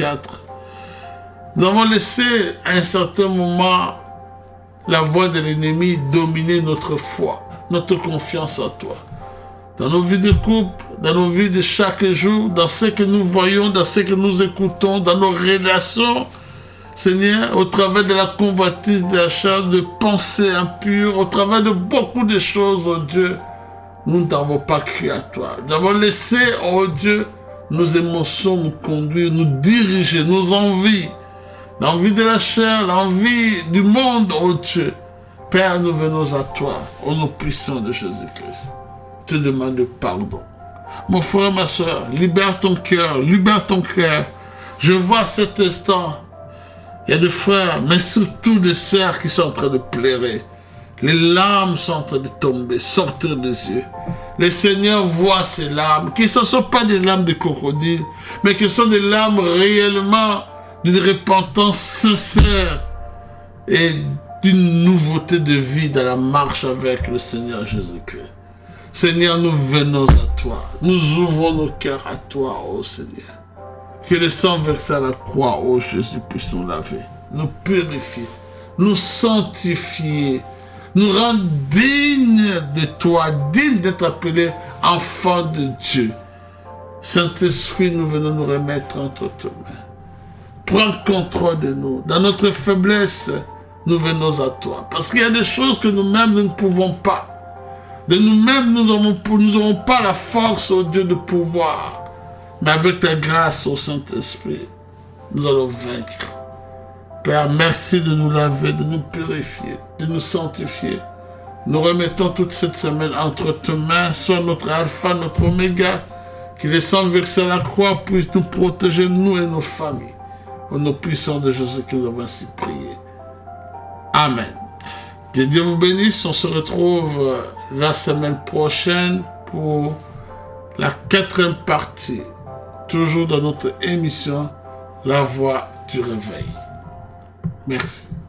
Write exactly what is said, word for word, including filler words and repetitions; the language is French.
vingt-quatre, nous avons laissé à un certain moment la voix de l'ennemi dominer notre foi, notre confiance en toi. Dans nos vies de couple, dans nos vies de chaque jour, dans ce que nous voyons, dans ce que nous écoutons, dans nos relations, Seigneur, au travers de la convoitise, de la chasse, de pensées impures, au travers de beaucoup de choses, oh Dieu, nous n'avons pas crié à toi. Nous avons laissé, oh Dieu, nos émotions nous conduire, nous diriger, nos envies, l'envie de la chair, l'envie du monde, oh Dieu. Père, nous venons à toi, au nom puissant de Jésus-Christ. Je te demande pardon. Mon frère, ma soeur, libère ton cœur, libère ton cœur. Je vois cet instant, il y a des frères, mais surtout des sœurs qui sont en train de pleurer. Les larmes sont en train de tomber, sortir des yeux. Le Seigneur voit ces larmes, qui ne sont pas des larmes de crocodile, mais qui sont des larmes réellement d'une repentance sincère et d'une nouveauté de vie dans la marche avec le Seigneur Jésus-Christ. Seigneur, nous venons à toi. Nous ouvrons nos cœurs à toi, ô Seigneur. Que le sang versé à la croix, ô Jésus, puisse nous laver, nous purifier, nous sanctifier, nous rendre dignes de toi, dignes d'être appelés enfants de Dieu. Saint-Esprit, nous venons nous remettre entre tes mains. Prends contrôle de nous. Dans notre faiblesse, nous venons à toi. Parce qu'il y a des choses que nous-mêmes, nous ne pouvons pas. De nous-mêmes, nous n'aurons pas la force, ô Dieu, de pouvoir. Mais avec ta grâce, ô Saint-Esprit, nous allons vaincre. Père, merci de nous laver, de nous purifier, de nous sanctifier. Nous remettons toute cette semaine entre tes mains, sois notre alpha, notre oméga, que le sang versé à la croix puisse nous protéger, nous et nos familles. Au nom puissant de Jésus que nous avons ainsi prié. Amen. Que Dieu vous bénisse. On se retrouve la semaine prochaine pour la quatrième partie, toujours dans notre émission La Voix du Réveil. Merci.